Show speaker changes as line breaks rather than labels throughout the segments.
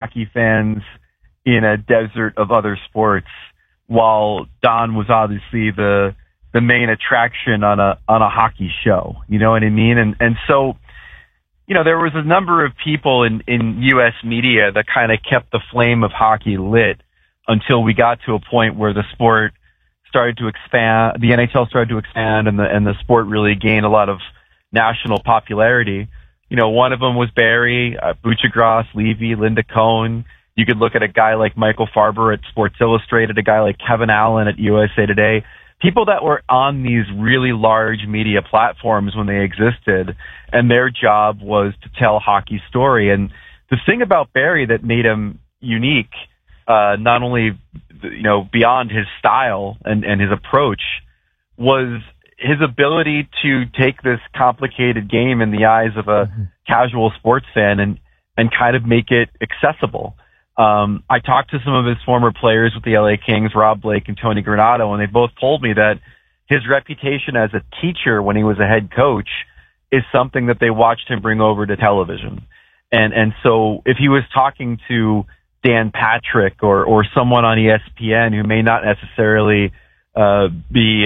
hockey fans in a desert of other sports, while Don was obviously the main attraction on a hockey show. You know what I mean? And so, you know, there was a number of people in U.S. media that kind of kept the flame of hockey lit until we got to a point where the sport started to expand, the NHL started to expand, and the sport really gained a lot of national popularity. You know, one of them was Barry, Buccigross, Levy, Linda Cohn. You could look at a guy like Michael Farber at Sports Illustrated, a guy like Kevin Allen at USA Today. People that were on these really large media platforms when they existed, and their job was to tell hockey's story. And the thing about Barry that made him unique, not only, you know, beyond his style and his approach, was his ability to take this complicated game in the eyes of a casual sports fan and kind of make it accessible. I talked to some of his former players with the LA Kings, Rob Blake and Tony Granato, and they both told me that his reputation as a teacher when he was a head coach is something that they watched him bring over to television. And so if he was talking to Dan Patrick or someone on ESPN who may not necessarily be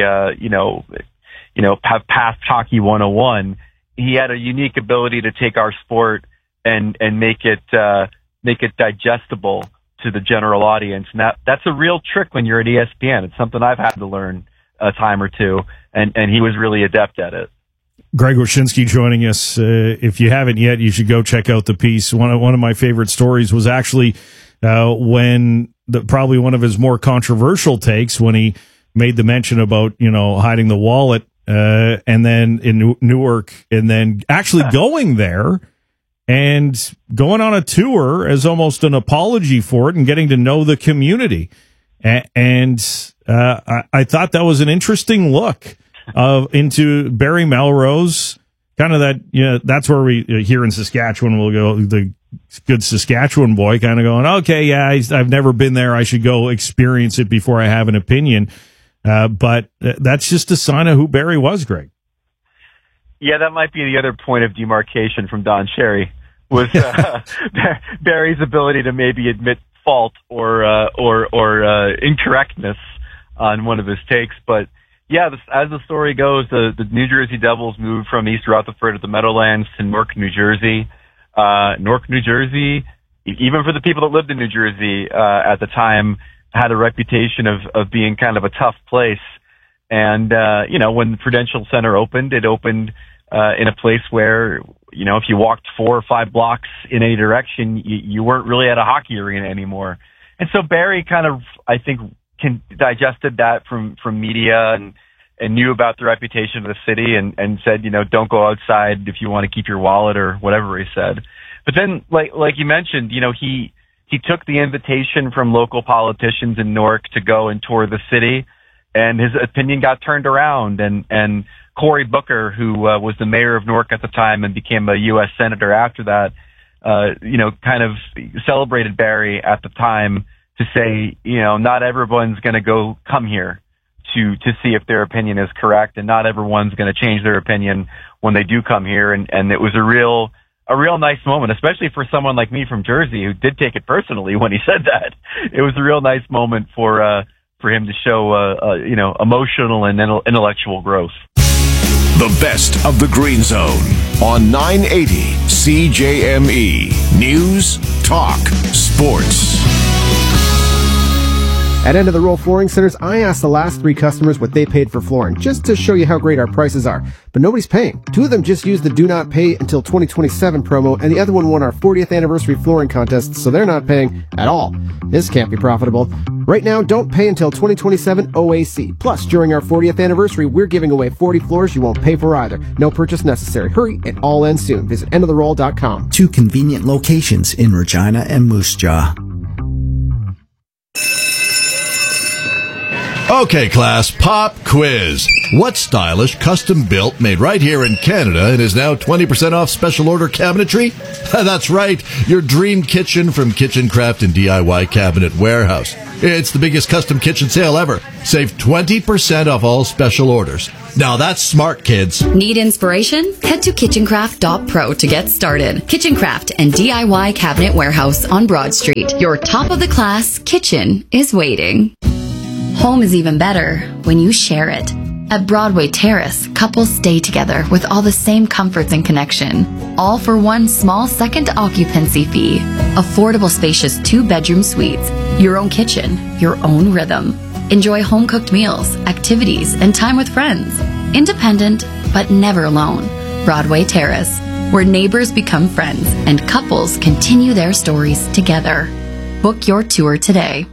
have passed Hockey 101, he had a unique ability to take our sport and make it digestible to the general audience. And that's a real trick when you're at ESPN. It's something I've had to learn a time or two, and he was really adept at it.
Greg Wyshynski joining us. If you haven't yet, you should go check out the piece. One of my favorite stories was actually when probably one of his more controversial takes when he made the mention about, you know, hiding the wallet and then in Newark, and then actually going there and going on a tour as almost an apology for it and getting to know the community. And I thought that was an interesting look into Barry Melrose, kind of that, you know, that's where we here in Saskatchewan will go, the good Saskatchewan boy kind of going, okay, yeah, I've never been there. I should go experience it before I have an opinion. But that's just a sign of who Barry was, Greg.
Yeah, that might be the other point of demarcation from Don Cherry, was Barry's ability to maybe admit fault or incorrectness on one of his takes. But yeah, as the story goes, the New Jersey Devils moved from East Rutherford at the Meadowlands to Newark, New Jersey. Newark, New Jersey, even for the people that lived in New Jersey at the time, had a reputation of being kind of a tough place. And, you know, when the Prudential Center opened, it opened in a place where, you know, if you walked 4 or 5 blocks in any direction, you weren't really at a hockey arena anymore. And so Barry kind of, I think, digested that from media and knew about the reputation of the city and said, you know, don't go outside if you want to keep your wallet or whatever he said. But then, like you mentioned, you know, he took the invitation from local politicians in Newark to go and tour the city, and his opinion got turned around. And Cory Booker, who was the mayor of Newark at the time and became a U.S. senator after that, you know, kind of celebrated Barry at the time to say, you know, not everyone's going to come here to see if their opinion is correct, and not everyone's going to change their opinion when they do come here. And it was a real nice moment, especially for someone like me from Jersey who did take it personally when he said that. It was a real nice moment for him to show, you know, emotional and intellectual growth.
The best of the Green Zone on 980 CJME. News, talk, sports.
At End of the Roll Flooring Centers, I asked the last 3 customers what they paid for flooring, just to show you how great our prices are. But nobody's paying. 2 of them just used the Do Not Pay Until 2027 promo, and the other one won our 40th anniversary flooring contest, so they're not paying at all. This can't be profitable. Right now, don't pay until 2027 OAC. Plus, during our 40th anniversary, we're giving away 40 floors you won't pay for either. No purchase necessary. Hurry, it all ends soon. Visit endoftheroll.com.
2 convenient locations in Regina and Moose Jaw.
Okay, class, pop quiz. What stylish, custom-built, made right here in Canada and is now 20% off special order cabinetry? That's right, your dream kitchen from Kitchen Craft and DIY Cabinet Warehouse. It's the biggest custom kitchen sale ever. Save 20% off all special orders. Now that's smart, kids.
Need inspiration? Head to kitchencraft.pro to get started. Kitchen Craft and DIY Cabinet Warehouse on Broad Street. Your top-of-the-class kitchen is waiting. Home is even better when you share it. At Broadway Terrace, couples stay together with all the same comforts and connection, all for one small second occupancy fee. Affordable, spacious 2-bedroom suites, your own kitchen, your own rhythm. Enjoy home-cooked meals, activities, and time with friends. Independent, but never alone. Broadway Terrace, where neighbors become friends and couples continue their stories together. Book your tour today.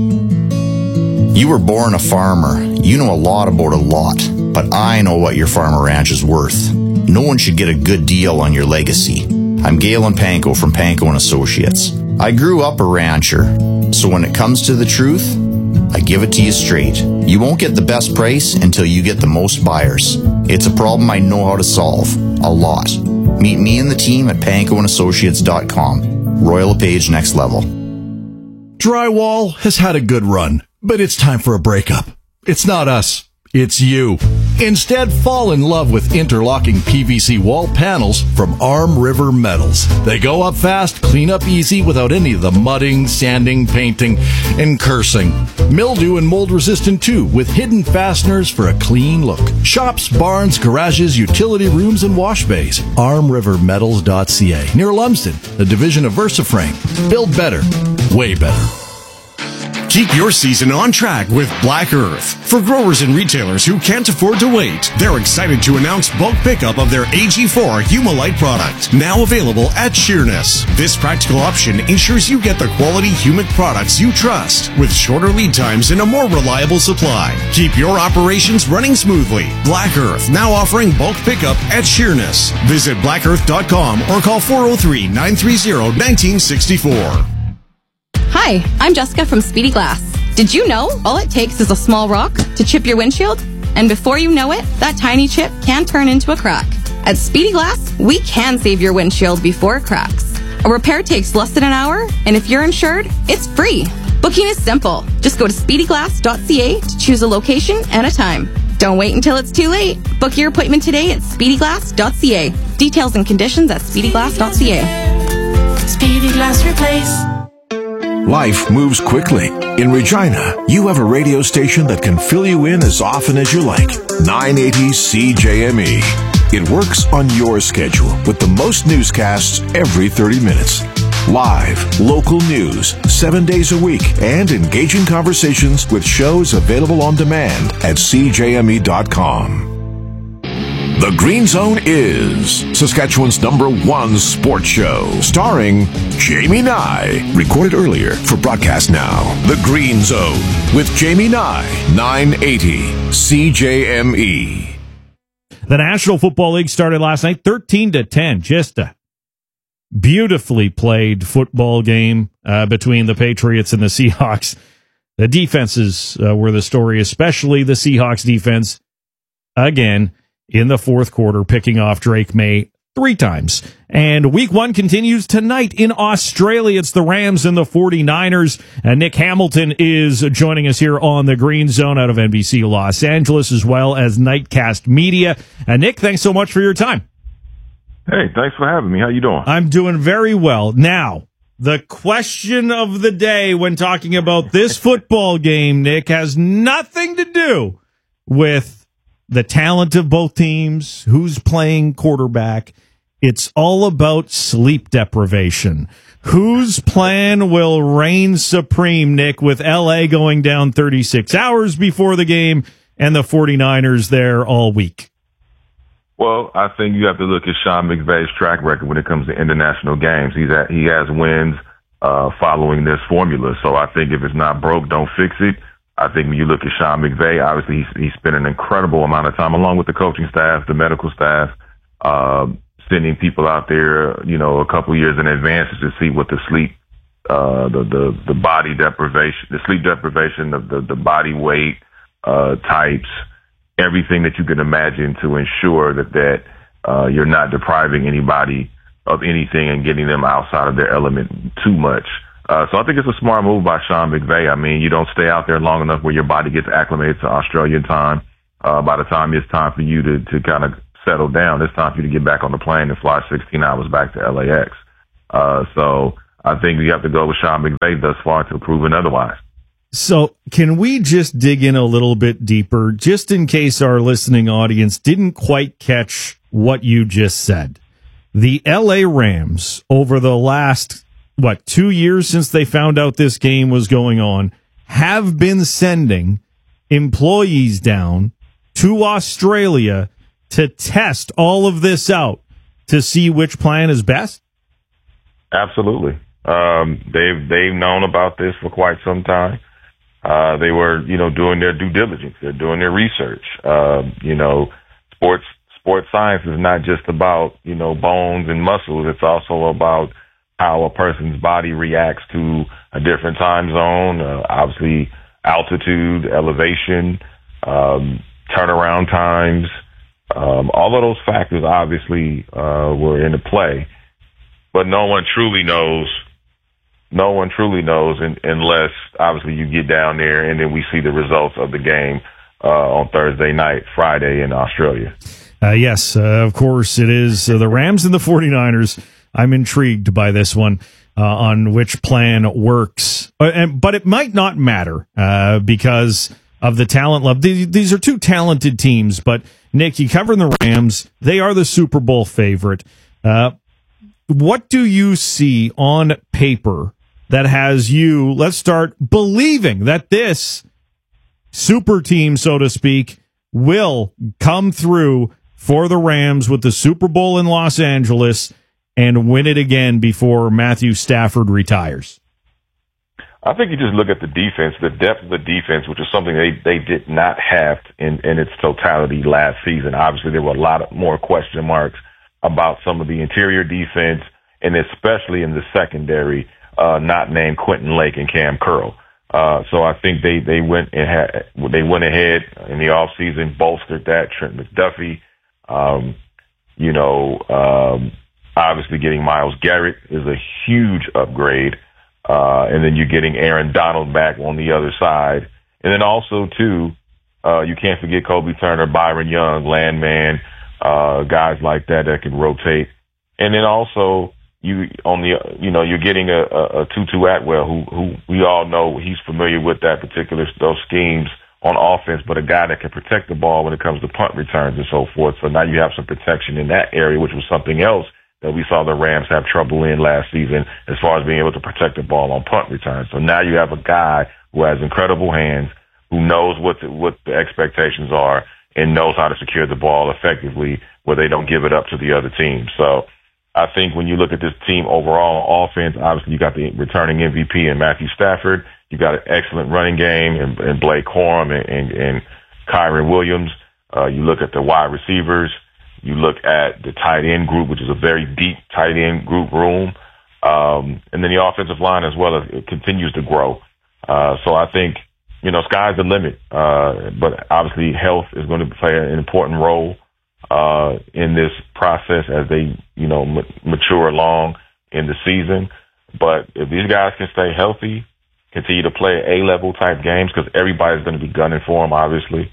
You were born a farmer. You know a lot about a lot, but I know what your farm or ranch is worth. No one should get a good deal on your legacy. I'm Galen Panko from Panko & Associates. I grew up a rancher, so when it comes to the truth, I give it to you straight. You won't get the best price until you get the most buyers. It's a problem I know how to solve. A lot. Meet me and the team at pankoandassociates.com. Royal LePage Next Level.
Drywall has had a good run, but it's time for a breakup. It's not us. It's you. Instead, fall in love with interlocking PVC wall panels from Arm River Metals. They go up fast, clean up easy without any of the mudding, sanding, painting, and cursing. Mildew and mold resistant too, with hidden fasteners for a clean look. Shops, barns, garages, utility rooms, and wash bays. ArmRiverMetals.ca, near Lumsden, a division of VersaFrame. Build better. Way better.
Keep your season on track with Black Earth. For growers and retailers who can't afford to wait, they're excited to announce bulk pickup of their AG4 Humulite product, now available at Sheerness. This practical option ensures you get the quality humic products you trust, with shorter lead times and a more reliable supply. Keep your operations running smoothly. Black Earth, now offering bulk pickup at Sheerness. Visit blackearth.com or call 403-930-1964.
Hi, I'm Jessica from Speedy Glass. Did you know all it takes is a small rock to chip your windshield? And before you know it, that tiny chip can turn into a crack. At Speedy Glass, we can save your windshield before it cracks. A repair takes less than an hour, and if you're insured, it's free. Booking is simple. Just go to speedyglass.ca to choose a location and a time. Don't wait until it's too late. Book your appointment today at speedyglass.ca. Details and conditions at speedyglass.ca.
Speedy Glass Replace.
Life moves quickly. In Regina, you have a radio station that can fill you in as often as you like. 980 CJME. It works on your schedule with the most newscasts every 30 minutes. Live, local news, 7 days a week, and engaging conversations with shows available on demand at CJME.com. The Green Zone is Saskatchewan's #1 sports show, starring Jamie Nye. Recorded earlier for broadcast now. The Green Zone with Jamie Nye, 980 CJME.
The National Football League started last night, 13-10. Just a beautifully played football game between the Patriots and the Seahawks. The defenses were the story, especially the Seahawks defense. Again, in the fourth quarter, picking off Drake May 3 times. And week 1 continues tonight in Australia. It's the Rams and the 49ers. Nick Hamilton is joining us here on the Green Zone out of NBC Los Angeles, as well as Nightcast Media. Nick, thanks so much for your time.
Hey, thanks for having me. How you doing?
I'm doing very well. Now, the question of the day when talking about this football game, Nick, has nothing to do with the talent of both teams, who's playing quarterback. It's all about sleep deprivation. Whose plan will reign supreme, Nick, with LA going down 36 hours before the game and the 49ers there all week?
Well, I think you have to look at Sean McVay's track record when it comes to international games. He has wins following this formula. So I think if it's not broke, don't fix it. I think when you look at Sean McVay, obviously he's spent an incredible amount of time, along with the coaching staff, the medical staff, sending people out there, a couple years in advance to see what the sleep, the body deprivation, the sleep deprivation, the body weight, types, everything that you can imagine to ensure that you're not depriving anybody of anything and getting them outside of their element too much. So I think it's a smart move by Sean McVay. I mean, you don't stay out there long enough where your body gets acclimated to Australian time. By the time it's time for you to kind of settle down, it's time for you to get back on the plane and fly 16 hours back to LAX. So I think you have to go with Sean McVay thus far to proven otherwise.
So can we just dig in a little bit deeper, just in case our listening audience didn't quite catch what you just said? The LA Rams, over the last, 2 years since they found out this game was going on, have been sending employees down to Australia to test all of this out to see which plan is best? Allahbutely. They've known about this for quite some time. They were, doing their due diligence. They're doing their research. Sports science is not just about, bones and muscles. It's also about how a person's body reacts to a different time zone, obviously altitude, elevation, turnaround times. All of those factors obviously were into play, but no one truly knows unless obviously you get down there and then we see the results of the game on Thursday night, Friday in Australia. Yes, of course it is the Rams and the 49ers. I'm intrigued by this one on which plan works, but it might not matter because of the talent level. These are two talented teams, but Nick, you cover the Rams. They are the Super Bowl favorite. What do you see on paper that has you, let's start believing that this super team, so to speak, will come through for the Rams with the Super Bowl in Los Angeles and win it again before Matthew Stafford retires? I think you just look at the defense, the depth of the defense, which is something they did not have in its totality last season. Obviously, there were a lot more question marks about some of the interior defense, and especially in the secondary, not named Quentin Lake and Cam Curl. So I think they went ahead in the offseason, bolstered that. Trent McDuffie, obviously getting Myles Garrett is a huge upgrade. And then you're getting Aaron Donald back on the other side. And then also, too, you can't forget Kobe Turner, Byron Young, Landman, guys like that can rotate. And then also, you're getting a Tutu Atwell who we all know he's familiar with those schemes on offense, but a guy that can protect the ball when it comes to punt returns and so forth. So now you have some protection in that area, which was something else that we saw the Rams have trouble in last season as far as being able to protect the ball on punt returns. So now you have a guy who has incredible hands, who knows what the expectations are, and knows how to secure the ball effectively where they don't give it up to the other team. So I think when you look at this team overall on offense, obviously you got the returning MVP in Matthew Stafford. You got an excellent running game in Blake Corum and Kyron Williams. You look at the wide receivers. You look at the tight end group, which is a very deep tight end group room. And then the offensive line as well, it continues to grow. So I think, sky's the limit. But obviously health is going to play an important role in this process as they, mature along in the season. But if these guys can stay healthy, continue to play A-level type games, because everybody's going to be gunning for them, obviously.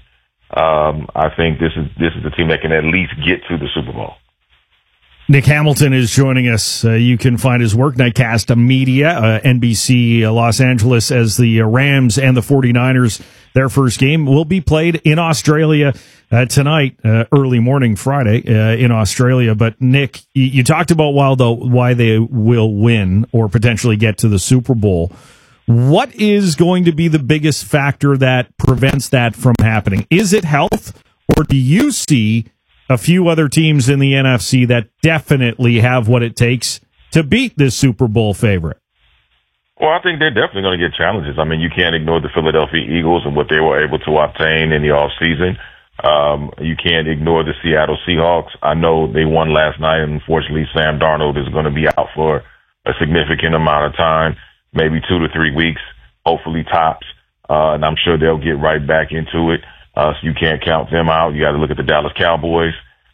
I think this is the team that can at least get to the Super Bowl. Nick Hamilton is joining us. You can find his work, Nightcast Media, NBC Los Angeles, as the Rams and the 49ers, their first game will be played in Australia tonight, early morning Friday in Australia. But Nick, you talked about why they will win or potentially get to the Super Bowl. What is going to be the biggest factor that prevents that from happening? Is it health, or do you see a few other teams in the NFC that definitely have what it takes to beat this Super Bowl favorite? Well, I think they're definitely going to get challenges. I mean, you can't ignore the Philadelphia Eagles and what they were able to obtain in the offseason. You can't ignore the Seattle Seahawks. I know they won last night, and unfortunately Sam Darnold is going to be out for a significant amount of time. Maybe 2 to 3 weeks, hopefully tops.
and I'm sure they'll get right back into it. So you can't count them out. You got to look at the Dallas Cowboys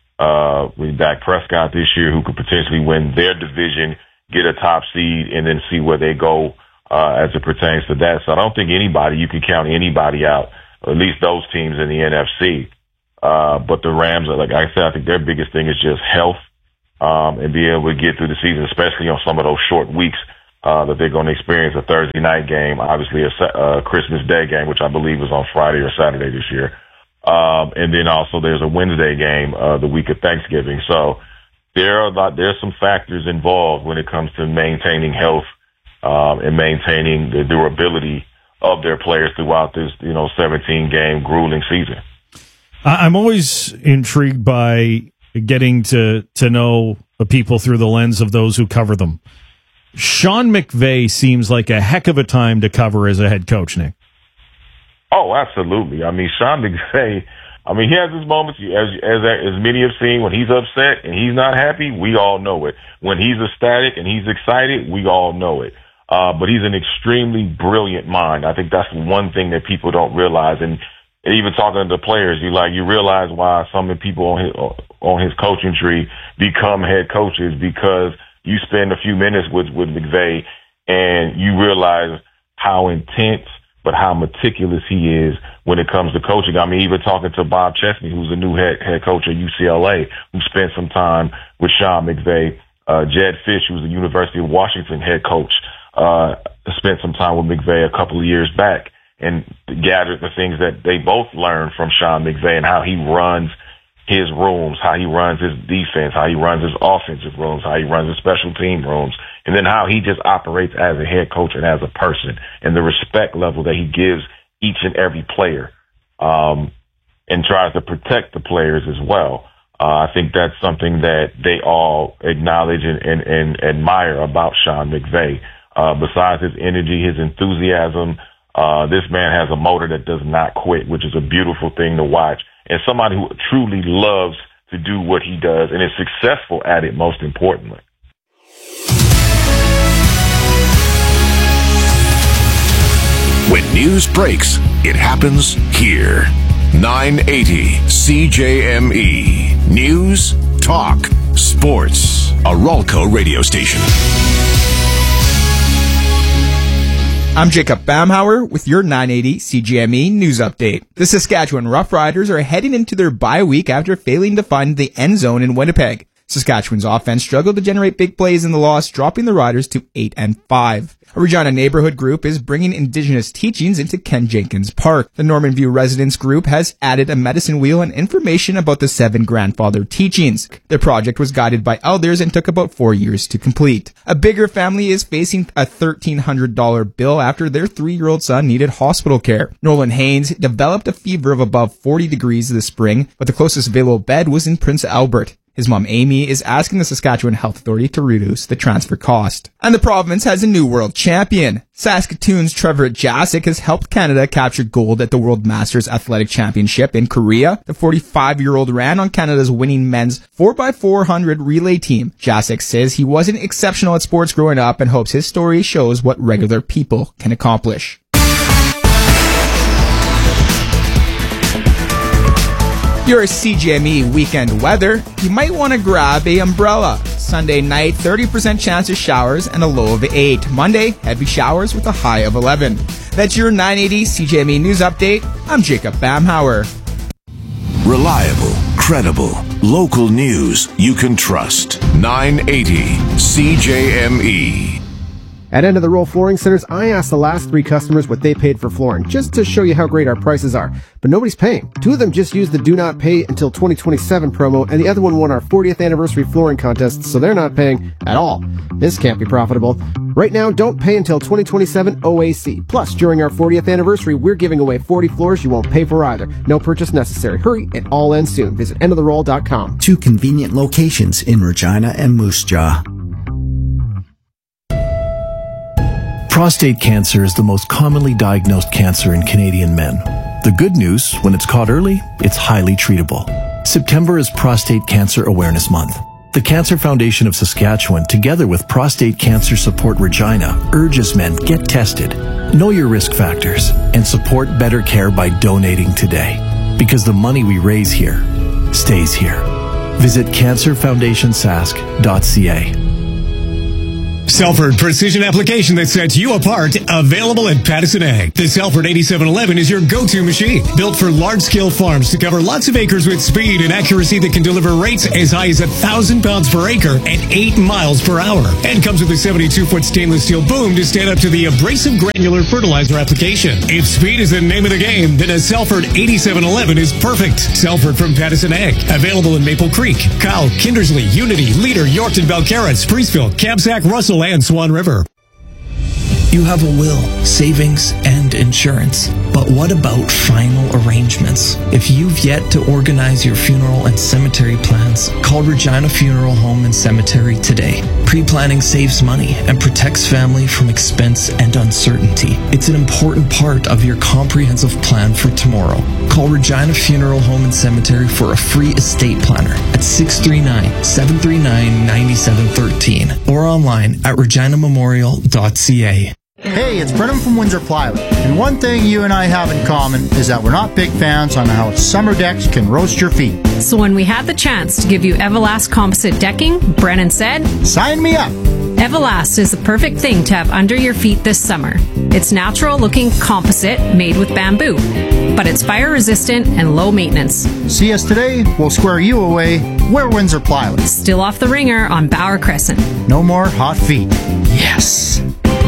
with Dak Prescott this year, who could potentially win their division, get a top seed, and then see where they go as it pertains to that. So I don't think you can count anybody out, or at least those teams in the NFC. But the Rams, like I said, I think their biggest thing is just health and be able to get through the season, especially on some of those short weeks that they're going to experience. A Thursday night game, obviously a Christmas Day game, which I believe was on Friday or Saturday this year. And then also there's a Wednesday game the week of Thanksgiving. So there's some factors involved when it comes to maintaining health and maintaining the durability of their players throughout this 17-game grueling season.
I'm always intrigued by getting to know the people through the lens of those who cover them. Sean McVay seems like a heck of a time to cover as a head coach, Nick.
Oh, absolutely. I mean, Sean McVay, he has his moments, as many have seen, when he's upset and he's not happy, we all know it. When he's ecstatic and he's excited, we all know it. But he's an extremely brilliant mind. I think that's one thing that people don't realize. And even talking to the players, you realize why some of the people on his coaching tree become head coaches, because you spend a few minutes with McVay and you realize how intense but how meticulous he is when it comes to coaching. I mean, even talking to Bob Chesney, who's the new head coach at UCLA, who spent some time with Sean McVay. Jed Fish, who's the University of Washington head coach, spent some time with McVay a couple of years back and gathered the things that they both learned from Sean McVay and how he runs his rooms, how he runs his defense, how he runs his offensive rooms, how he runs his special team rooms, and then how he just operates as a head coach and as a person, and the respect level that he gives each and every player, and tries to protect the players as well. I think that's something that they all acknowledge and admire about Sean McVay. Besides his energy, his enthusiasm, this man has a motor that does not quit, which is a beautiful thing to watch. And somebody who truly loves to do what he does and is successful at it, most importantly.
When news breaks, it happens here. 980 CJME. News, talk, sports. A Ralco radio station.
I'm Jacob Bamhauer with your 980 CGME news update. The Saskatchewan Roughriders are heading into their bye week after failing to find the end zone in Winnipeg. Saskatchewan's offense struggled to generate big plays in the loss, dropping the Riders to 8-5. A Regina neighborhood group is bringing Indigenous teachings into Ken Jenkins Park. The Norman View Residents Group has added a medicine wheel and information about the 7 grandfather teachings. The project was guided by elders and took about 4 years to complete. A bigger family is facing a $1,300 bill after their 3-year-old son needed hospital care. Nolan Haynes developed a fever of above 40 degrees this spring, but the closest available bed was in Prince Albert. His mom, Amy, is asking the Saskatchewan Health Authority to reduce the transfer cost. And the province has a new world champion. Saskatoon's Trevor Jasic has helped Canada capture gold at the World Masters Athletic Championship in Korea. The 45-year-old ran on Canada's winning men's 4x400 relay team. Jasic says he wasn't exceptional at sports growing up and hopes his story shows what regular people can accomplish. Your CGME weekend weather, you might want to grab a umbrella. Sunday night, 30% chance of showers and a low of 8. Monday, heavy showers with a high of 11. That's your 980 CGME news update. I'm Jacob Bamhauer.
Reliable, credible, local news you can trust. 980 CJME.
At End of the Roll Flooring Centers, I asked the last 3 customers what they paid for flooring, just to show you how great our prices are. But nobody's paying. 2 of them just used the Do Not Pay Until 2027 promo, and the other one won our 40th anniversary flooring contest, so they're not paying at all. This can't be profitable. Right now, don't pay until 2027 OAC. Plus, during our 40th anniversary, we're giving away 40 floors you won't pay for either. No purchase necessary. Hurry, it all ends soon. Visit endoftheroll.com.
2 convenient locations in Regina and Moose Jaw.
Prostate cancer is the most commonly diagnosed cancer in Canadian men. The good news, when it's caught early, it's highly treatable. September is Prostate Cancer Awareness Month. The Cancer Foundation of Saskatchewan, together with Prostate Cancer Support Regina, urges men get tested, know your risk factors, and support better care by donating today. Because the money we raise here stays here. Visit cancerfoundationsask.ca.
Selford Precision Application that sets you apart, available at Patterson Ag. The Selford 8711 is your go-to machine, built for large-scale farms to cover lots of acres with speed and accuracy that can deliver rates as high as 1,000 pounds per acre and 8 miles per hour. And comes with a 72-foot stainless steel boom to stand up to the abrasive granular fertilizer application. If speed is the name of the game, then a Selford 8711 is perfect. Selford from Patterson Ag, available in Maple Creek, Kyle, Kindersley, Unity, Leader, Yorkton, Belcarra, Spreeceville, Kamsack, Russell, and Swan River.
You have a will, savings, and insurance. But what about final arrangements? If you've yet to organize your funeral and cemetery plans, call Regina Funeral Home and Cemetery today. Pre-planning saves money and protects family from expense and uncertainty. It's an important part of your comprehensive plan for tomorrow. Call Regina Funeral Home and Cemetery for a free estate planner at 639-739-9713 or online at reginamemorial.ca.
Hey, it's Brennan from Windsor Plywood, and one thing you and I have in common is that we're not big fans on how summer decks can roast your feet.
So when we had the chance to give you Everlast composite decking, Brennan said,
"Sign me up!"
Everlast is the perfect thing to have under your feet this summer. It's natural-looking composite made with bamboo, but it's fire-resistant and low maintenance.
See us today, we'll square you away. We're Windsor Plywood.
Still off the ringer on Bauer Crescent.
No more hot feet.
Yes.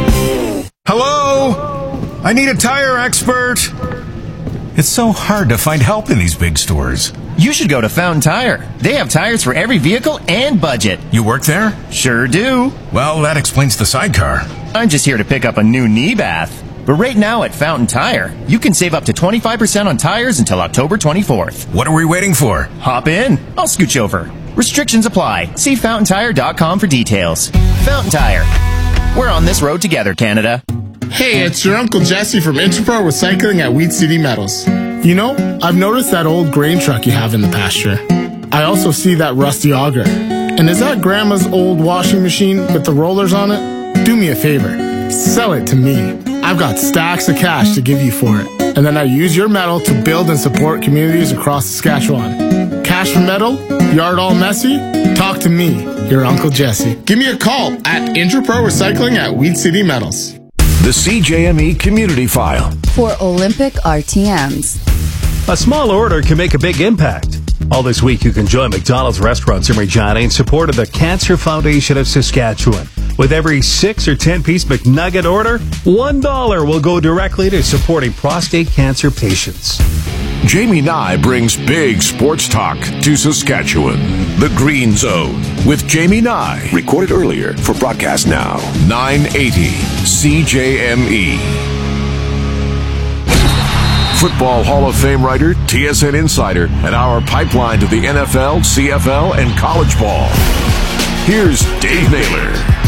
Hello? I need a tire expert. It's so hard to find help in these big stores.
You should go to Fountain Tire. They have tires for every vehicle and budget.
You work there?
Sure do.
Well, that explains the sidecar.
I'm just here to pick up a new knee bath. But right now at Fountain Tire, you can save up to 25% on tires until October 24th.
What are we waiting for?
Hop in. I'll scooch over. Restrictions apply. See fountaintire.com for details. Fountain Tire. We're on this road together, Canada.
Hey, it's your Uncle Jesse from Interpro Recycling at Weed City Metals. You know, I've noticed that old grain truck you have in the pasture. I also see that rusty auger. And is that Grandma's old washing machine with the rollers on it? Do me a favor. Sell it to me. I've got stacks of cash to give you for it. And then I use your metal to build and support communities across Saskatchewan. Cash for metal? Yard all messy? Talk to me, your Uncle Jesse. Give me a call at Interpro Recycling at Weed City Metals.
The CJME Community File.
For Olympic RTMs.
A small order can make a big impact. All this week, you can join McDonald's restaurants in Regina in support of the Cancer Foundation of Saskatchewan. With every 6 or 10-piece McNugget order, $1 will go directly to supporting prostate cancer patients.
Jamie Nye brings big sports talk to Saskatchewan. The Green Zone with Jamie Nye. Recorded earlier for broadcast now. 980 CJME. Football Hall of Fame writer, TSN insider, and our pipeline to the NFL, CFL, and college ball. Here's Dave Naylor.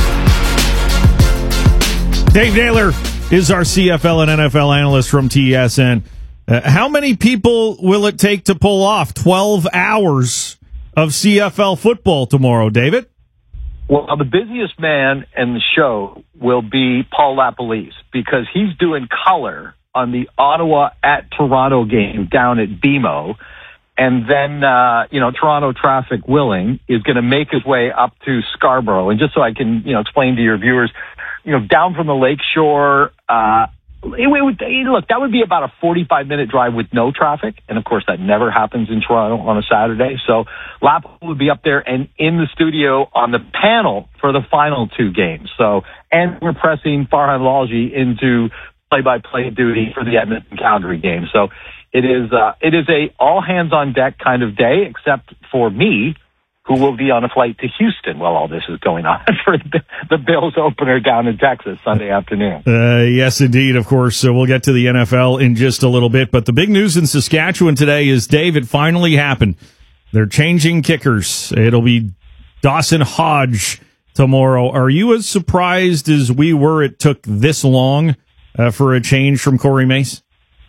Dave Naylor is our CFL and NFL analyst from TSN. How many people will it take to pull off 12 hours of CFL football tomorrow, David?
Well, the busiest man in the show will be Paul LaPolice because he's doing color on the Ottawa at Toronto game down at BMO. And then, Toronto traffic willing is going to make his way up to Scarborough. And just so I can, explain to your viewers, down from the lakeshore, that would be about a 45-minute drive with no traffic. And, of course, that never happens in Toronto on a Saturday. So Lap would be up there and in the studio on the panel for the final two games. And we're pressing Farhan Lalji into play-by-play duty for the Edmonton-Calgary game. So it is a all-hands-on-deck kind of day, except for me, who will be on a flight to Houston while all this is going on for the Bills opener down in Texas Sunday afternoon.
Yes, indeed. Of course, we'll get to the NFL in just a little bit. But the big news in Saskatchewan today is, Dave, it finally happened. They're changing kickers. It'll be Dawson Hodge tomorrow. Are you as surprised as we were it took this long for a change from Corey Mace?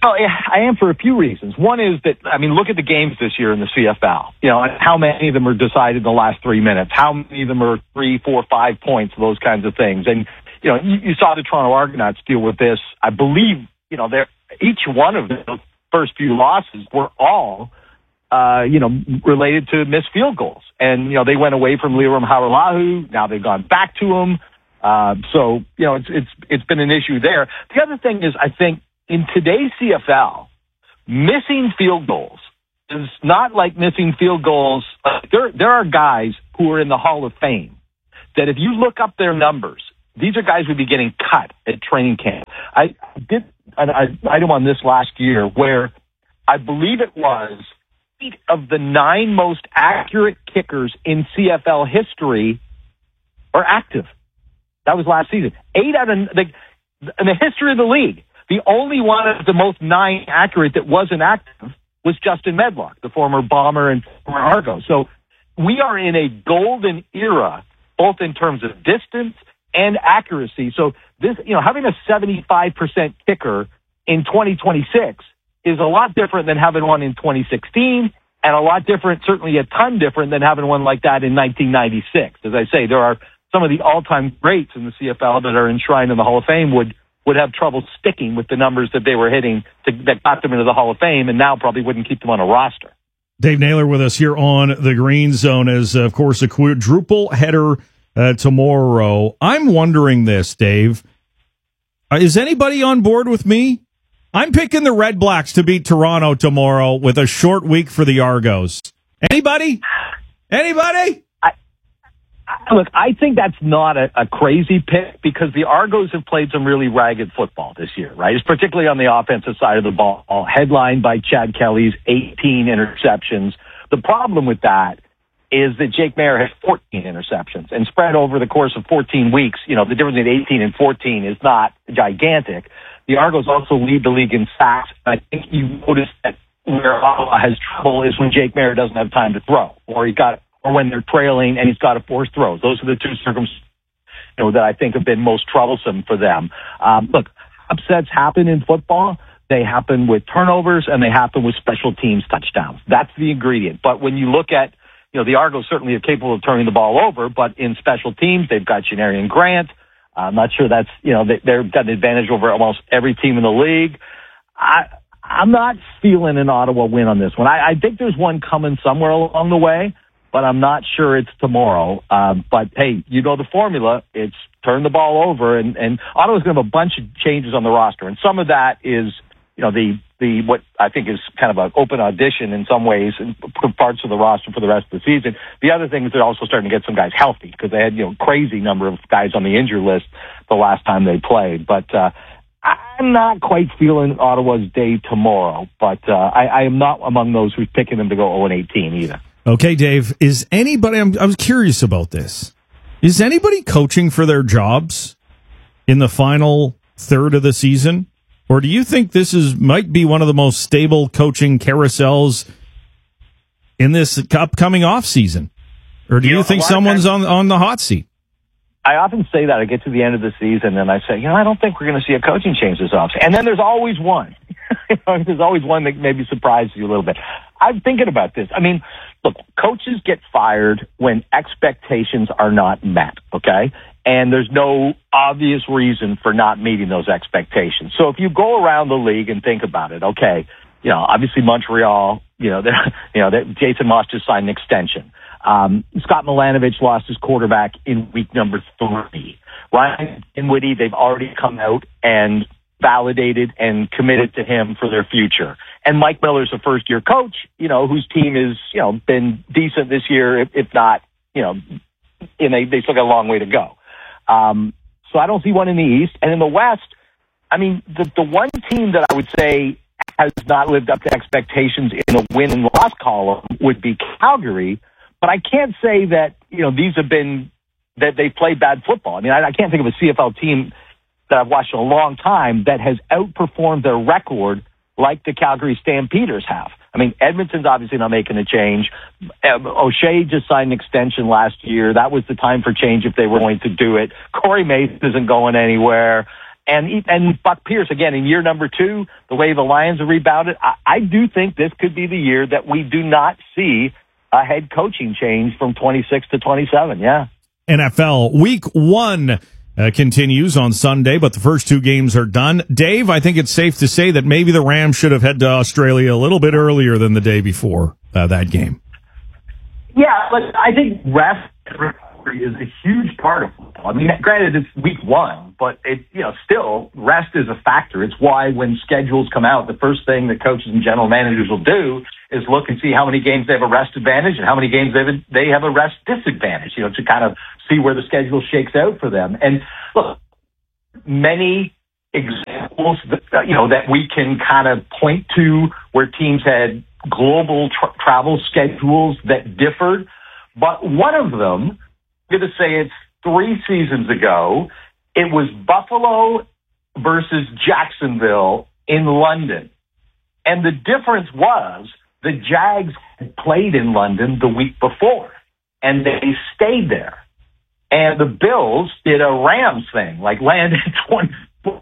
Well, I am for a few reasons. One is that, I mean, look at the games this year in the CFL. You know, how many of them are decided in the last 3 minutes? How many of them are 3, 4, 5 points? Those kinds of things. And you know, you saw the Toronto Argonauts deal with this. I believe, you know, each one of the first few losses were all, related to missed field goals. And, you know, they went away from Liram Hau'olahu. Now they've gone back to him. So, you know, it's been an issue there. The other thing is, I think in today's CFL, missing field goals is not like missing field goals. There are guys who are in the Hall of Fame that if you look up their numbers, these are guys who would be getting cut at training camp. I did an item on this last year where I believe it was 8 of the 9 most accurate kickers in CFL history are active. That was last season. 8 out of in the history of the league, the only one of the most 9 accurate that wasn't active was Justin Medlock, the former Bomber and former Argo. So we are in a golden era, both in terms of distance and accuracy. So this, you know, having a 75% kicker in 2026 is a lot different than having one in 2016, and a lot different, certainly a ton different than having one like that in 1996. As I say, there are some of the all-time greats in the CFL that are enshrined in the Hall of Fame would have trouble sticking with the numbers that they were hitting that got them into the Hall of Fame, and now probably wouldn't keep them on a roster.
Dave Naylor with us here on the Green Zone as, of course, a quadruple header tomorrow. I'm wondering this, Dave. Is anybody on board with me? I'm picking the Red Blacks to beat Toronto tomorrow with a short week for the Argos. Anybody?
Look, I think that's not a crazy pick because the Argos have played some really ragged football this year, right? It's particularly on the offensive side of the ball, headlined by Chad Kelly's 18 interceptions. The problem with that is that Jake Maier has 14 interceptions and spread over the course of 14 weeks. You know, the difference between 18 and 14 is not gigantic. The Argos also lead the league in sacks. I think you notice that where Ottawa has trouble is when Jake Maier doesn't have time to throw, or when they're trailing and he's got to force throws. Those are the two circumstances, you know, that I think have been most troublesome for them. Look, upsets happen in football. They happen with turnovers and they happen with special teams touchdowns. That's the ingredient. But when you look at, you know, the Argos certainly are capable of turning the ball over, but in special teams, they've got Janarian Grant. I'm not sure that's, you know, they've got an advantage over almost every team in the league. I'm not feeling an Ottawa win on this one. I think there's one coming somewhere along the way, but I'm not sure it's tomorrow. But hey, you know the formula. It's turn the ball over, and Ottawa's going to have a bunch of changes on the roster, and some of that is, you know, the what I think is kind of an open audition in some ways and parts of the roster for the rest of the season. The other thing is they're also starting to get some guys healthy because they had, you know, crazy number of guys on the injury list the last time they played. But I'm not quite feeling Ottawa's day tomorrow, but I am not among those who's picking them to go 0-18 either.
Okay, Dave, is anybody, I was curious about this. Is anybody coaching for their jobs in the final third of the season? Or do you think this might be one of the most stable coaching carousels in this upcoming off season? Or do you think someone's on the hot seat?
I often say that. I get to the end of the season and I say, you know, I don't think we're going to see a coaching change this offseason. And then there's always one. There's always one that maybe surprises you a little bit. I'm thinking about this. I mean, look, coaches get fired when expectations are not met, okay? And there's no obvious reason for not meeting those expectations. So if you go around the league and think about it, okay, you know, obviously Montreal, Jason Moss just signed an extension. Scott Milanovich lost his quarterback in week number 3. Ryan Dinwiddie, they've already come out and validated and committed to him for their future. And Mike Miller's a first-year coach, you know, whose team is, you know, been decent this year, if not, you know, and they still got a long way to go. So I don't see one in the East. And in the West, I mean, the one team that I would say has not lived up to expectations in the win and loss column would be Calgary. But I can't say that, you know, these have been, that they play bad football. I mean, I can't think of a CFL team that I've watched in a long time that has outperformed their record like the Calgary Stampeders have. I mean, Edmonton's obviously not making a change. O'Shea just signed an extension last year. That was the time for change if they were going to do it. Corey Mason isn't going anywhere. And Buck Pierce, again, in year number 2, the way the Lions have rebounded, I do think this could be the year that we do not see a head coaching change from 26 to 27, yeah.
NFL Week 1 continues on Sunday, but the first 2 games are done. Dave, I think it's safe to say that maybe the Rams should have headed to Australia a little bit earlier than the day before that game.
Yeah, but I think rest is a huge part of football. I mean, granted, it's week 1, but still rest is a factor. It's why when schedules come out, the first thing that coaches and general managers will do is look and see how many games they have a rest advantage and how many games they have a rest disadvantage, to kind of see where the schedule shakes out for them. And look, many examples that we can kind of point to where teams had global travel schedules that differed, but one of them, I'm going to say it's 3 seasons ago, it was Buffalo versus Jacksonville in London. And the difference was the Jags had played in London the week before, and they stayed there. And the Bills did a Rams thing, like landed 20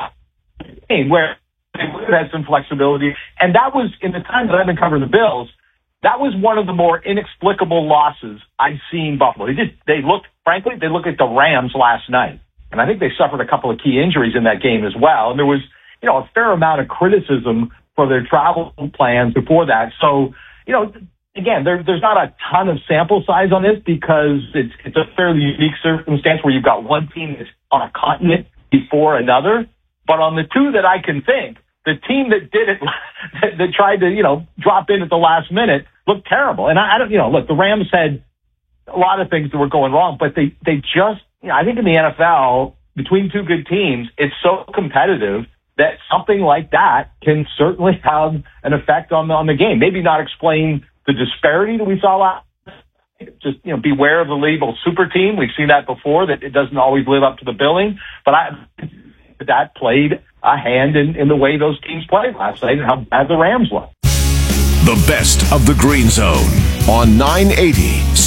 where they would have had some flexibility. And that was, in the time that I've been covering the Bills, that was one of the more inexplicable losses I've seen Buffalo. They looked at the Rams last night. And I think they suffered a couple of key injuries in that game as well. And there was, a fair amount of criticism for their travel plans before that. So, again, there's not a ton of sample size on this because it's a fairly unique circumstance where you've got one team that's on a continent before another. But on the 2 that I can think, the team that did it, that tried to, drop in at the last minute looked terrible. And I don't, look, the Rams had a lot of things that were going wrong, but they just, I think in the NFL, between 2 good teams, it's so competitive that something like that can certainly have an effect on the game. Maybe not explain the disparity that we saw last. Just, beware of the label super team. We've seen that before, that it doesn't always live up to the billing. But that played a hand in the way those teams played last night and how bad the Rams looked.
The best of the Green Zone on 980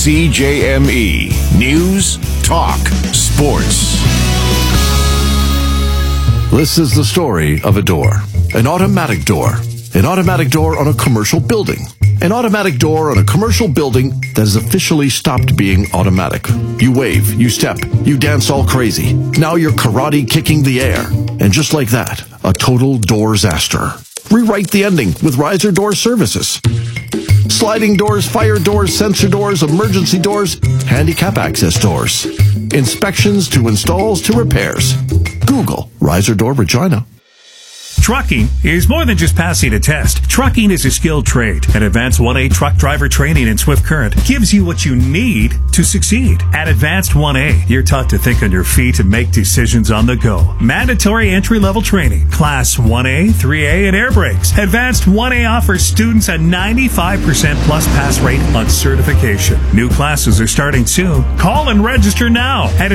CJME. News, talk, sports. This is the story of a door. An automatic door. An automatic door on a commercial building. An automatic door on a commercial building that has officially stopped being automatic. You wave, you step, you dance all crazy. Now you're karate kicking the air. And just like that, a total door-zaster. Rewrite the ending with Riser Door Services. Sliding doors, fire doors, sensor doors, emergency doors, handicap access doors. Inspections to installs to repairs. Google Riser Door Regina.
Trucking is more than just passing a test. Trucking is a skilled trade, and Advanced 1A truck driver training in Swift Current gives you what you need to succeed. At Advanced 1A, you're taught to think on your feet and make decisions on the go. Mandatory entry-level training, Class 1A, 3A, and air brakes. Advanced 1A offers students a 95% plus pass rate on certification. New classes are starting soon. Call and register now at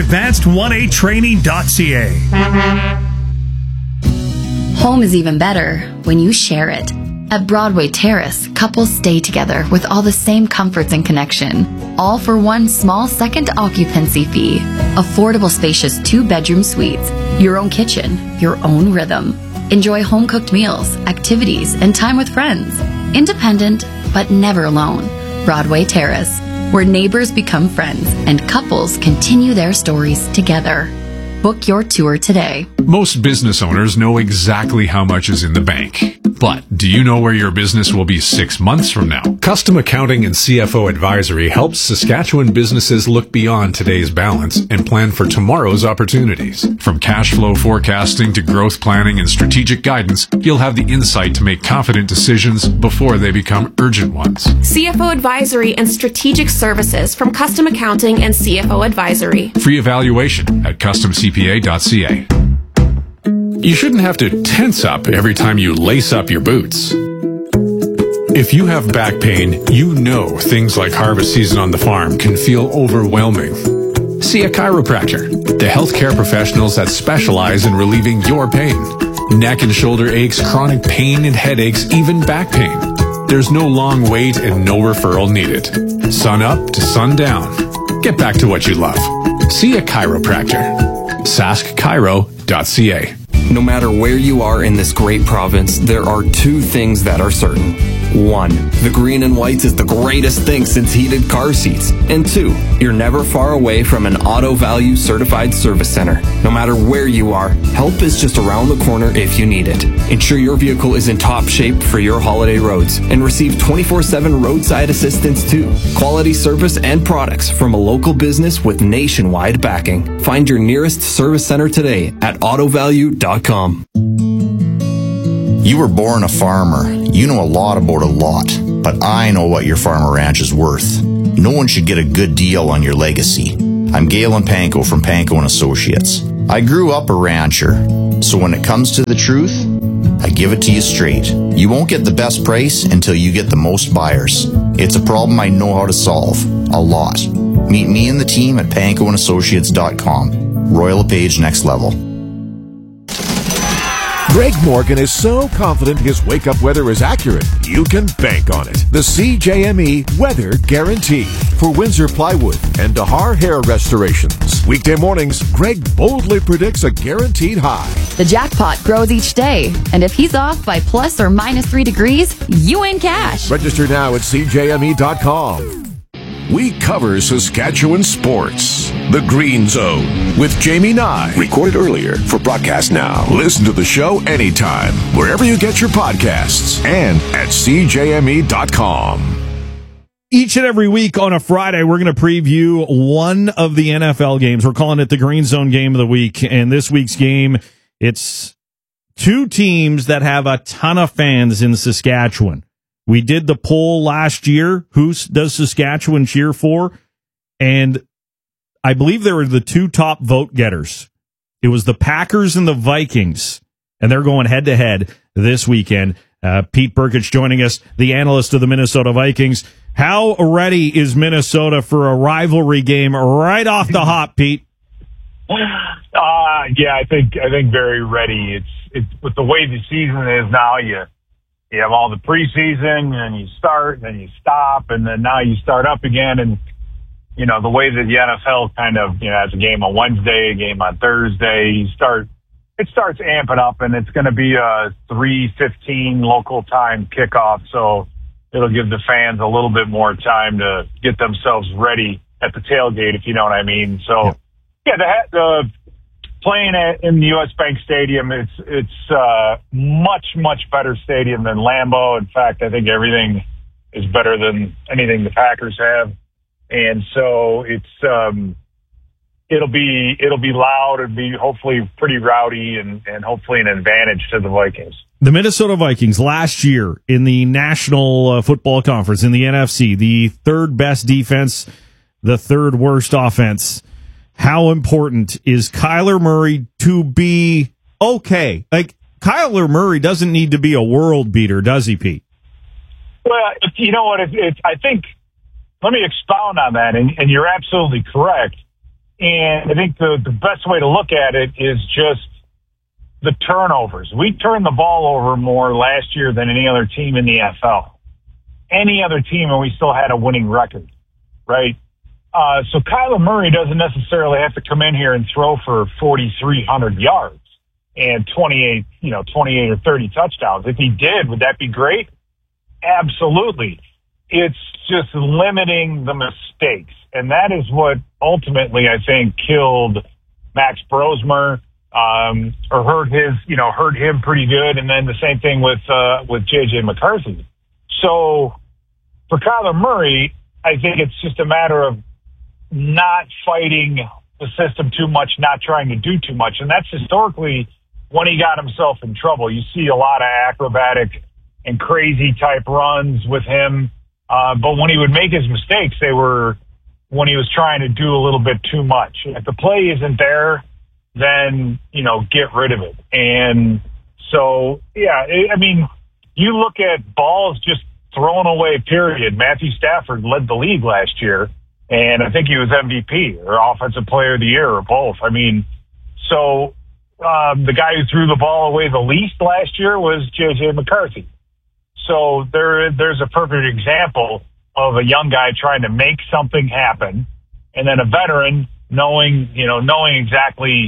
advanced1atraining.ca.
Home is even better when you share it. At Broadway Terrace, couples stay together with all the same comforts and connection, all for one small second occupancy fee. Affordable, spacious 2-bedroom suites, your own kitchen, your own rhythm. Enjoy home-cooked meals, activities, and time with friends. Independent, but never alone. Broadway Terrace, where neighbors become friends and couples continue their stories together. Book your tour today.
Most business owners know exactly how much is in the bank. But do you know where your business will be 6 months from now? Custom Accounting and CFO Advisory helps Saskatchewan businesses look beyond today's balance and plan for tomorrow's opportunities. From cash flow forecasting to growth planning and strategic guidance, you'll have the insight to make confident decisions before they become urgent ones.
CFO Advisory and Strategic Services from Custom Accounting and CFO Advisory.
Free evaluation at customcpa.ca. You shouldn't have to tense up every time you lace up your boots. If you have back pain, you know things like harvest season on the farm can feel overwhelming. See a chiropractor, the healthcare professionals that specialize in relieving your pain. Neck and shoulder aches, chronic pain and headaches, even back pain. There's no long wait and no referral needed. Sun up to sundown. Get back to what you love. See a chiropractor. saskchiro.ca.
No matter where you are in this great province, there are two things that are certain. 1. The green and whites is the greatest thing since heated car seats. And 2. You're never far away from an Auto Value certified service center. No matter where you are, help is just around the corner if you need it. Ensure your vehicle is in top shape for your holiday roads and receive 24/7 roadside assistance too. Quality service and products from a local business with nationwide backing. Find your nearest service center today at autovalue.com.
You were born a farmer. You know a lot about a lot, but I know what your farm or ranch is worth. No one should get a good deal on your legacy. I'm Galen Panko from Panko & Associates. I grew up a rancher, so when it comes to the truth, I give it to you straight. You won't get the best price until you get the most buyers. It's a problem I know how to solve. A lot. Meet me and the team at pankoandassociates.com. Royal LePage Next Level.
Greg Morgan is so confident his wake-up weather is accurate, you can bank on it. The CJME Weather Guarantee for Windsor Plywood and Dahar Hair Restorations. Weekday mornings, Greg boldly predicts a guaranteed high.
The jackpot grows each day, and if he's off by plus or minus 3 degrees, you win cash.
Register now at CJME.com. We cover Saskatchewan sports. The Green Zone with Jamie Nye. Recorded earlier for broadcast now. Listen to the show anytime, wherever you get your podcasts, and at CJME.com.
Each and every week on a Friday, we're going to preview one of the NFL games. We're calling it the Green Zone Game of the Week. And this week's game, it's two teams that have a ton of fans in Saskatchewan. We did the poll last year. Who does Saskatchewan cheer for? And I believe there were the two top vote getters. It was the Packers and the Vikings, and they're going head-to-head this weekend. Pete Burkich joining us, the analyst of the Minnesota Vikings. How ready is Minnesota for a rivalry game right off the hop, Pete?
Yeah, I think very ready. It's with the way the season is now. You have all the preseason, and you start, and then you stop, and then now you start up again. And, you know, the way that the NFL kind of, has a game on Wednesday, a game on Thursday, it starts amping up, and it's going to be a 3:15 local time kickoff. So it'll give the fans a little bit more time to get themselves ready at the tailgate, if you know what I mean. So, the playing in the U.S. Bank Stadium, it's much better stadium than Lambeau. In fact, I think everything is better than anything the Packers have, and so it'll be loud and be hopefully pretty rowdy and hopefully an advantage to the Vikings.
The Minnesota Vikings last year in the National Football Conference in the NFC, the third best defense, the third worst offense. How important is Kyler Murray to be okay? Like, Kyler Murray doesn't need to be a world beater, does he, Pete?
Well, you know what? I think, let me expound on that, and you're absolutely correct. And I think the best way to look at it is just the turnovers. We turned the ball over more last year than any other team in the NFL. Any other team, and we still had a winning record, right? So Kyler Murray doesn't necessarily have to come in here and throw for 4,300 yards and 28 or 30 touchdowns. If he did, would that be great? Absolutely. It's just limiting the mistakes. And that is what ultimately, I think, killed Max Brosmer, or hurt him pretty good. And then the same thing with JJ McCarthy. So for Kyler Murray, I think it's just a matter of not fighting the system too much, not trying to do too much. And that's historically when he got himself in trouble. You see a lot of acrobatic and crazy type runs with him. But when he would make his mistakes, they were when he was trying to do a little bit too much. If the play isn't there, then, get rid of it. And so, you look at balls just thrown away, period. Matthew Stafford led the league last year, and I think he was MVP or Offensive Player of the Year or both. The guy who threw the ball away the least last year was JJ McCarthy. So there's a perfect example of a young guy trying to make something happen, and then a veteran knowing exactly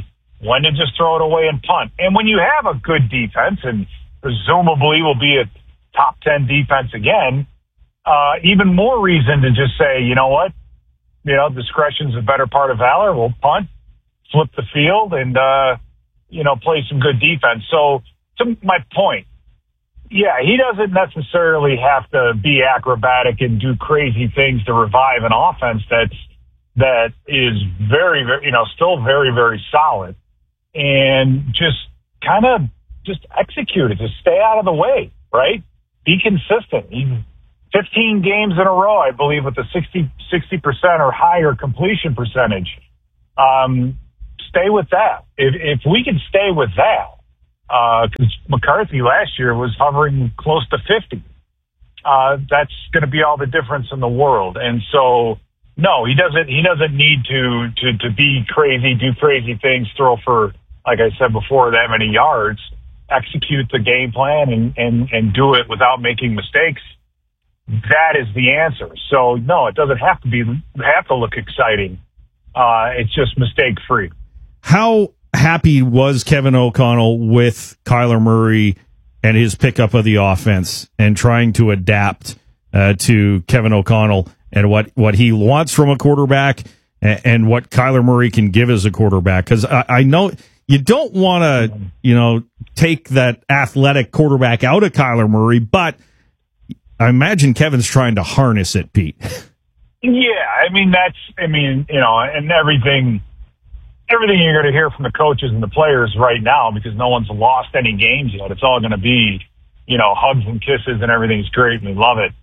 when to just throw it away and punt. And when you have a good defense, and presumably will be a top 10 defense again, even more reason to just say, you know what, discretion's a better part of valor. We'll punt, flip the field, and, play some good defense. So to my point, yeah, he doesn't necessarily have to be acrobatic and do crazy things to revive an offense that is very, very, still very, very solid, and just kind of execute it. Just stay out of the way, right? Be consistent. 15 games in a row, I believe, with a 60% or higher completion percentage. Stay with that. If we can stay with that, because McCarthy last year was hovering close to 50, that's going to be all the difference in the world. And so, no, he doesn't need to be crazy, do crazy things, throw for, like I said before, that many yards. Execute the game plan and do it without making mistakes. That is the answer. So no, it doesn't have to look exciting. It's just mistake free.
How happy was Kevin O'Connell with Kyler Murray and his pickup of the offense and trying to adapt to Kevin O'Connell and what he wants from a quarterback and what Kyler Murray can give as a quarterback? Because I know you don't want to, take that athletic quarterback out of Kyler Murray, but I imagine Kevin's trying to harness it, Pete.
Yeah, and everything you're going to hear from the coaches and the players right now, because no one's lost any games yet. It's all going to be, hugs and kisses and everything's great and we love it.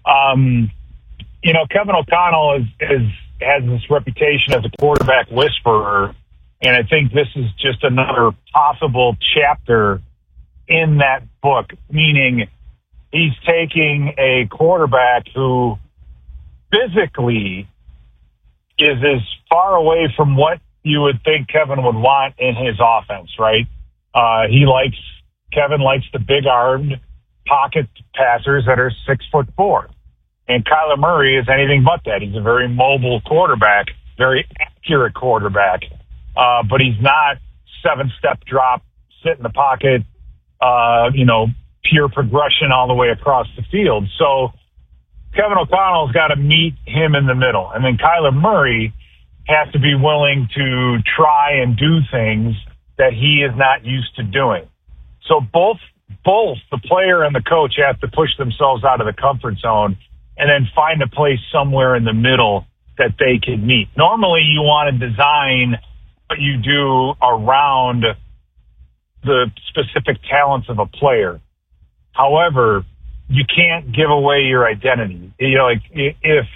Kevin O'Connell has this reputation as a quarterback whisperer, and I think this is just another possible chapter in that book, meaning he's taking a quarterback who physically is as far away from what you would think Kevin would want in his offense, right? Kevin likes the big-armed pocket passers that are 6'4", and Kyler Murray is anything but that. He's a very mobile quarterback, very accurate quarterback, but he's not 7-step drop, sit in the pocket, pure progression all the way across the field. So Kevin O'Connell's got to meet him in the middle, and then Kyler Murray has to be willing to try and do things that he is not used to doing. So both the player and the coach have to push themselves out of the comfort zone and then find a place somewhere in the middle that they can meet. Normally, you want to design what you do around the specific talents of a player. However, you can't give away your identity. If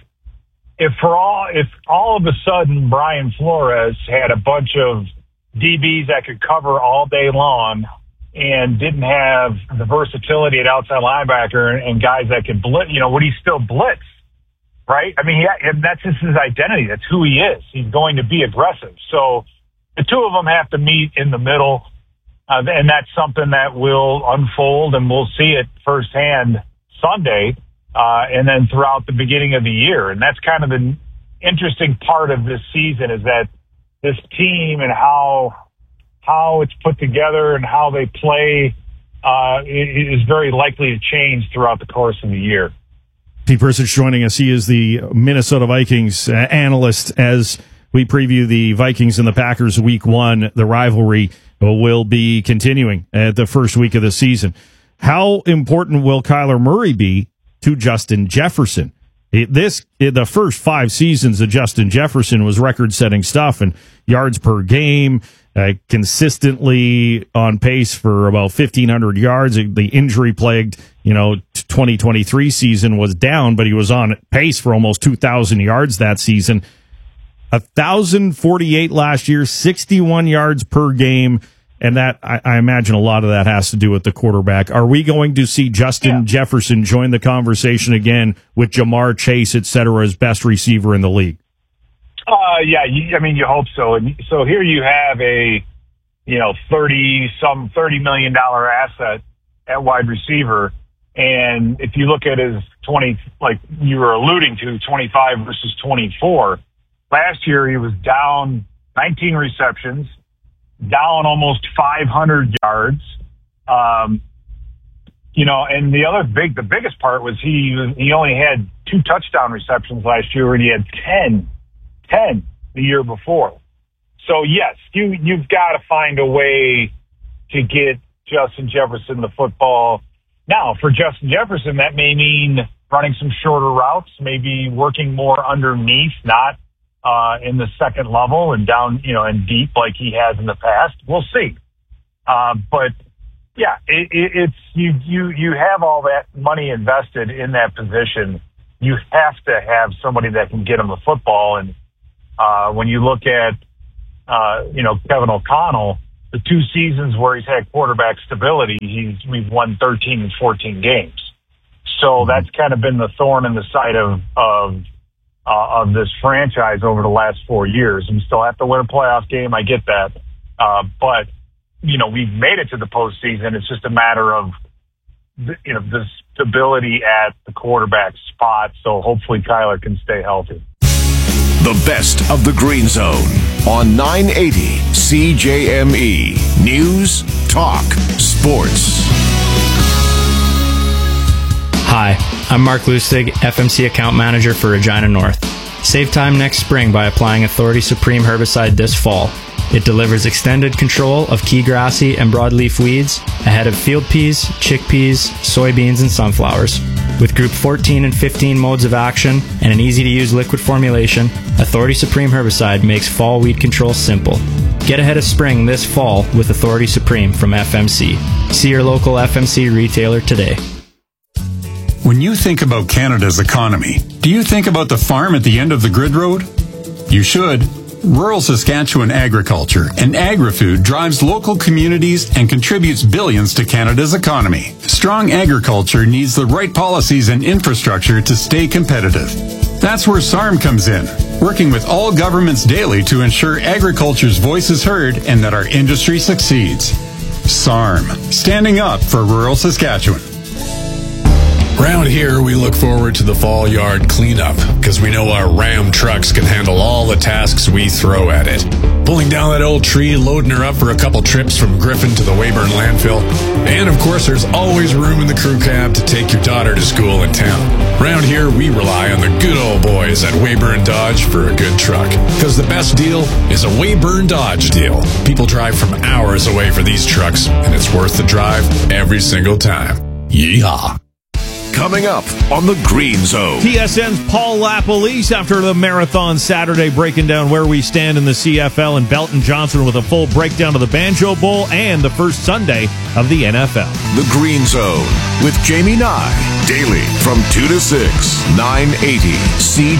all of a sudden Brian Flores had a bunch of DBs that could cover all day long and didn't have the versatility at outside linebacker and guys that could blitz, would he still blitz? Right? I mean, and that's just his identity. That's who he is. He's going to be aggressive. So the two of them have to meet in the middle, and that's something that will unfold, and we'll see it firsthand Sunday, and then throughout the beginning of the year. And that's kind of the interesting part of this season, is that this team and how it's put together and how they play is very likely to change throughout the course of the year.
Pete Persich joining us. He is the Minnesota Vikings analyst as we preview the Vikings and the Packers Week 1. The rivalry will be continuing at the first week of the season. How important will Kyler Murray be to Justin Jefferson? The first 5 seasons of Justin Jefferson was record-setting stuff, and yards per game, consistently on pace for about 1,500 yards. The injury-plagued, 2023 season was down, but he was on pace for almost 2,000 yards that season. 1,048 last year, 61 yards per game. And that, I imagine a lot of that has to do with the quarterback. Are we going to see Justin Jefferson join the conversation again with Jamar Chase, et cetera, as best receiver in the league?
You hope so. And so here you have a, $30 million asset at wide receiver. And if you look at his 20, like you were alluding to, 25 versus 24, last year he was down 19 receptions, down almost 500 yards. And the biggest part was he only had 2 touchdown receptions last year, and he had 10 the year before. So yes, you've got to find a way to get Justin Jefferson the football. Now, for Justin Jefferson, that may mean running some shorter routes, maybe working more underneath, not in the second level and down, and deep like he has in the past. We'll see. But yeah, it's you have all that money invested in that position. You have to have somebody that can get him the football. And when you look at Kevin O'Connell, the 2 seasons where he's had quarterback stability, we've won 13 and 14 games. So that's kind of been the thorn in the side of this franchise over the last 4 years. We still have to win a playoff game. I get that. But we've made it to the postseason. It's just a matter of, the stability at the quarterback spot. So hopefully Kyler can stay healthy.
The best of the Green Zone on 980 CJME. News, talk, sports.
Hi, I'm Mark Lustig, FMC Account Manager for Regina North. Save time next spring by applying Authority Supreme herbicide this fall. It delivers extended control of key grassy and broadleaf weeds ahead of field peas, chickpeas, soybeans, and sunflowers. With Group 14 and 15 modes of action and an easy-to-use liquid formulation, Authority Supreme herbicide makes fall weed control simple. Get ahead of spring this fall with Authority Supreme from FMC. See your local FMC retailer today.
When you think about Canada's economy, do you think about the farm at the end of the grid road? You should. Rural Saskatchewan agriculture and agri-food drives local communities and contributes billions to Canada's economy. Strong agriculture needs the right policies and infrastructure to stay competitive. That's where SARM comes in, working with all governments daily to ensure agriculture's voice is heard and that our industry succeeds. SARM, standing up for rural Saskatchewan. Around here, we look forward to the fall yard cleanup because we know our Ram trucks can handle all the tasks we throw at it. Pulling down that old tree, loading her up for a couple trips from Griffin to the Weyburn landfill. And of course, there's always room in the crew cab to take your daughter to school in town. Around here, we rely on the good old boys at Weyburn Dodge for a good truck. Because the best deal is a Weyburn Dodge deal. People drive from hours away for these trucks, and it's worth the drive every single time. Yeehaw.
Coming up on the Green Zone.
TSN's Paul LaPolice after the Marathon Saturday, breaking down where we stand in the CFL, and Belton Johnson with a full breakdown of the Banjo Bowl and the first Sunday of the NFL.
The Green Zone with Jamie Nye. Daily from 2 to 6, 980 CJME.